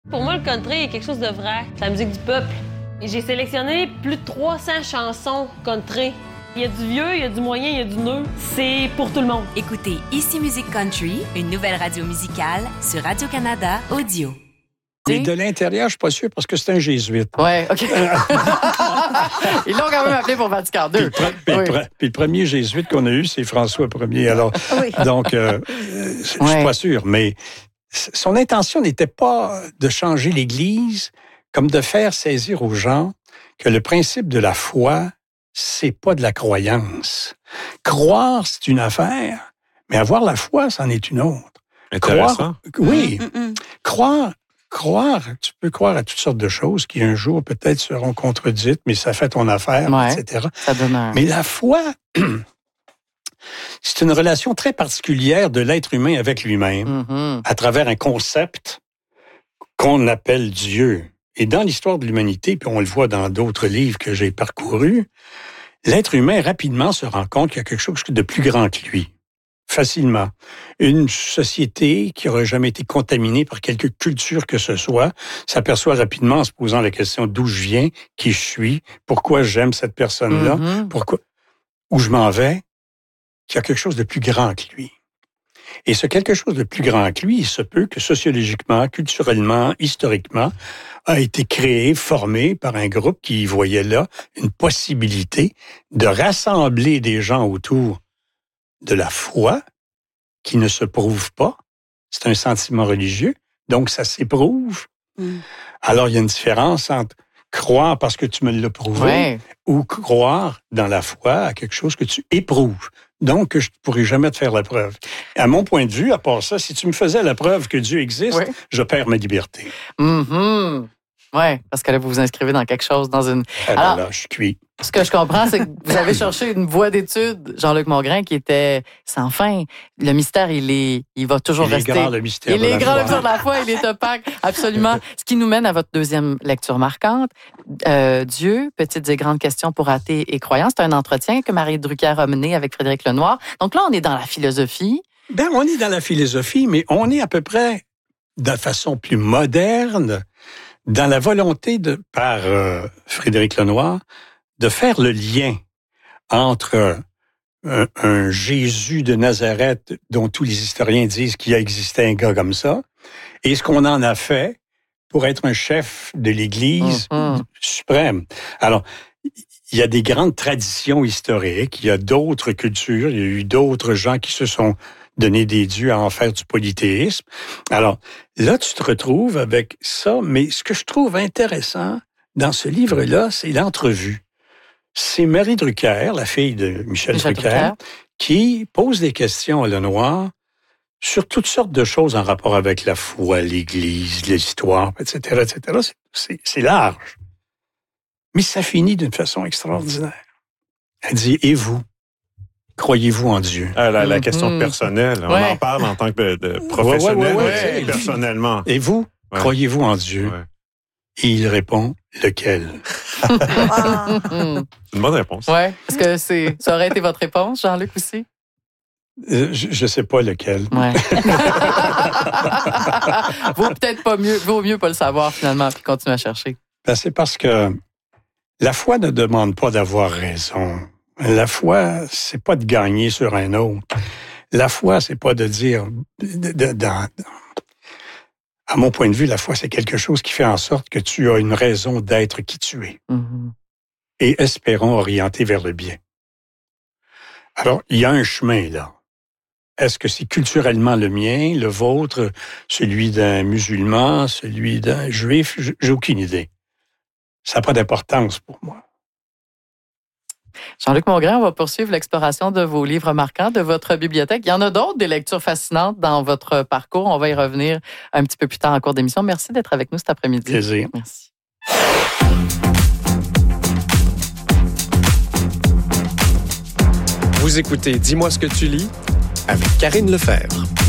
Pour moi, le country est quelque chose de vrai. C'est la musique du peuple. Et j'ai sélectionné plus de 300 chansons country. Il y a du vieux, il y a du moyen, il y a du neuf. C'est pour tout le monde. Écoutez Ici Musique Country, une nouvelle radio musicale sur Radio-Canada Audio. Mais de l'intérieur, je suis pas sûr parce que c'est un jésuite. Ouais, OK. Ils l'ont quand même appelé pour Vatican II. Puis le premier jésuite qu'on a eu, c'est François Ier. Alors, donc, je suis pas sûr. Mais son intention n'était pas de changer l'Église, comme de faire saisir aux gens que le principe de la foi, c'est pas de la croyance. Croire, c'est une affaire, mais avoir la foi, c'en est une autre. Intéressant. Croire, tu peux croire à toutes sortes de choses qui un jour peut-être seront contredites, mais ça fait ton affaire, etc. Ça donne Mais la foi, c'est une relation très particulière de l'être humain avec lui-même, à travers un concept qu'on appelle Dieu. Et dans l'histoire de l'humanité, puis on le voit dans d'autres livres que j'ai parcourus, l'être humain rapidement se rend compte qu'il y a quelque chose de plus grand que lui. Facilement. Une société qui n'aurait jamais été contaminée par quelque culture que ce soit s'aperçoit rapidement en se posant la question d'où je viens, qui je suis, pourquoi j'aime cette personne-là, où je m'en vais, qu'il y a quelque chose de plus grand que lui. Et ce quelque chose de plus grand que lui, il se peut que sociologiquement, culturellement, historiquement, a été créé, formé par un groupe qui voyait là une possibilité de rassembler des gens autour de la foi qui ne se prouve pas. C'est un sentiment religieux, donc ça s'éprouve. Alors, il y a une différence entre croire parce que tu me l'as prouvé ou croire dans la foi à quelque chose que tu éprouves. Donc, que je ne pourrai jamais te faire la preuve. À mon point de vue, à part ça, si tu me faisais la preuve que Dieu existe, je perds ma liberté. Oui, parce que là, vous vous inscrivez dans quelque chose, dans une... Alors, là, je suis cuit. Ce que je comprends, c'est que vous avez cherché une voie d'étude, Jean-Luc Mongrain, qui était sans fin. Le mystère, il va toujours rester. Il est grand, le mystère de la foi. Il est grand, le mystère de la foi, il est opaque, absolument. Ce qui nous mène à votre deuxième lecture marquante. Dieu, petites et grandes questions pour athées et croyants. C'est un entretien que Marie Drucker a mené avec Frédéric Lenoir. Donc là, on est dans la philosophie. Ben, on est dans la philosophie, mais on est à peu près, de façon plus moderne, dans la volonté par Frédéric Lenoir, de faire le lien entre un Jésus de Nazareth dont tous les historiens disent qu'il a existé un gars comme ça, et ce qu'on en a fait pour être un chef de l'Église suprême. Alors, il y a des grandes traditions historiques, il y a d'autres cultures, il y a eu d'autres gens qui se sont donné des dieux à en faire du polythéisme. Alors, là, tu te retrouves avec ça, mais ce que je trouve intéressant dans ce livre-là, c'est l'entrevue. C'est Marie Drucker, la fille de Michel Drucker, qui pose des questions à Lenoir sur toutes sortes de choses en rapport avec la foi, l'Église, l'histoire, etc., etc. C'est large. Mais ça finit d'une façon extraordinaire. Elle dit, et vous? Croyez-vous en Dieu? La question personnelle. On en parle en tant que de professionnel, personnellement. Et vous? Croyez-vous en Dieu? Et il répond, lequel? Une bonne réponse. Oui. Est-ce que ça aurait été votre réponse, Jean-Luc, aussi? Je sais pas lequel. Ouais. Vaut mieux pas le savoir, finalement, puis continuer à chercher. Ben, c'est parce que la foi ne demande pas d'avoir raison. La foi, c'est pas de gagner sur un autre. La foi, c'est pas de dire... À mon point de vue, la foi, c'est quelque chose qui fait en sorte que tu as une raison d'être qui tu es. Et espérons orienter vers le bien. Alors, il y a un chemin, là. Est-ce que c'est culturellement le mien, le vôtre, celui d'un musulman, celui d'un juif? J'ai aucune idée. Ça n'a pas d'importance pour moi. Jean-Luc Mongrain, on va poursuivre l'exploration de vos livres marquants, de votre bibliothèque. Il y en a d'autres, des lectures fascinantes dans votre parcours. On va y revenir un petit peu plus tard en cours d'émission. Merci d'être avec nous cet après-midi. Plaisir. Merci. Vous écoutez Dis-moi ce que tu lis avec Karine Lefebvre.